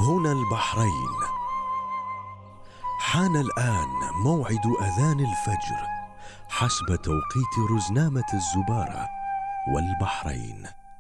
هنا البحرين. حان الآن موعد أذان الفجر حسب توقيت رزنامة الزبارة والبحرين.